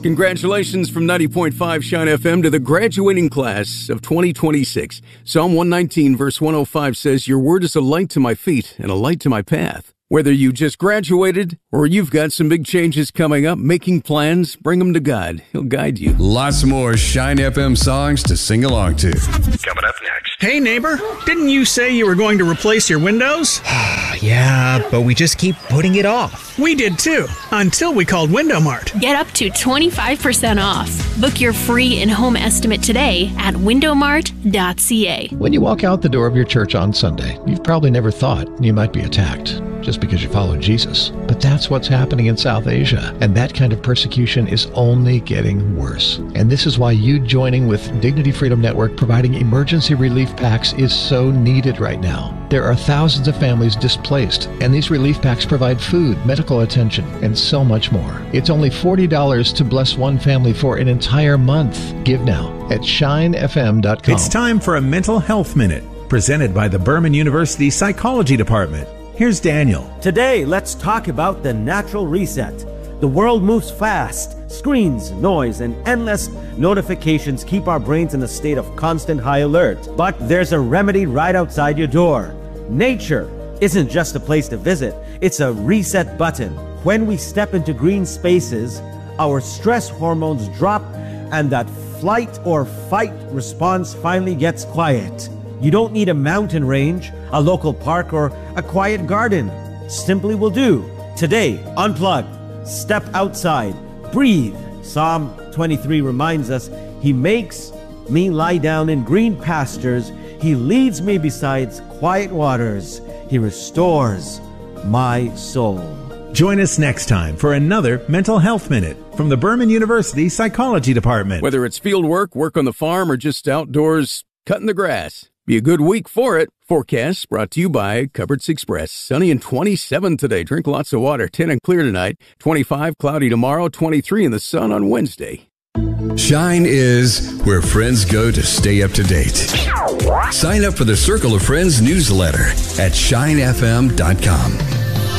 Congratulations from 90.5 Shine FM to the graduating class of 2026. Psalm 119 verse 105 says, "Your word is a light to my feet and a light to my path." Whether you just graduated or you've got some big changes coming up, making plans, bring them to God. He'll guide you. Lots more Shine FM songs to sing along to. Coming up next. Hey, neighbor, didn't you say you were going to replace your windows? Yeah, but we just keep putting it off. We did too, until we called Window Mart. Get up to 25% off. Book your free in-home estimate today at windowmart.ca. When you walk out the door of your church on Sunday, you've probably never thought you might be attacked just because you follow Jesus. But that's what's happening in South Asia, and that kind of persecution is only getting worse. And this is why you joining with Dignity Freedom Network providing emergency relief packs is so needed right now. There are thousands of families displaced, and these relief packs provide food, medical attention, and so much more. It's only $40 to bless one family for an entire month. Give now at shinefm.com. It's time for a Mental Health Minute, presented by the Berman University Psychology Department. Here's Daniel. Today, let's talk about the natural reset. The world moves fast. Screens, noise, and endless notifications keep our brains in a state of constant high alert. But there's a remedy right outside your door. Nature isn't just a place to visit, it's a reset button. When we step into green spaces, our stress hormones drop and that flight or fight response finally gets quiet. You don't need a mountain range, a local park, or a quiet garden. Simply will do. Today, unplug, step outside, breathe. Psalm 23 reminds us, He makes me lie down in green pastures. He leads me beside quiet waters. He restores my soul. Join us next time for another Mental Health Minute from the Berman University Psychology Department. Whether it's field work, work on the farm, or just outdoors cutting the grass, be a good week for it. Forecast brought to you by Cupboards Express. Sunny and 27 today. Drink lots of water. 10 and clear tonight. 25 cloudy tomorrow. 23 in the sun on Wednesday. Shine is where friends go to stay up to date. Sign up for the Circle of Friends newsletter at shinefm.com.